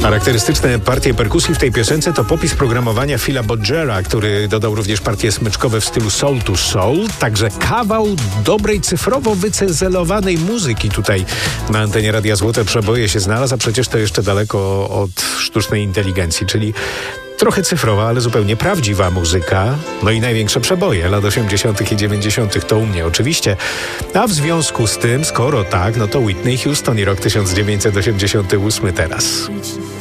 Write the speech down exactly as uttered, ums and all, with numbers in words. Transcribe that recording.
Charakterystyczne partie perkusji w tej piosence to popis programowania Phila Bodgera, który dodał również partie smyczkowe w stylu soul to soul, także kawał dobrej cyfrowo wycenzelowanej muzyki tutaj na antenie Radia Złote Przeboje się znalazł, a przecież to jeszcze daleko od sztucznej inteligencji, czyli trochę cyfrowa, ale zupełnie prawdziwa muzyka. No i największe przeboje lat osiemdziesiątych i dziewięćdziesiątych to u mnie oczywiście. A w związku z tym, skoro tak, no to Whitney Houston i rok tysiąc dziewięćset osiemdziesiąty ósmy teraz.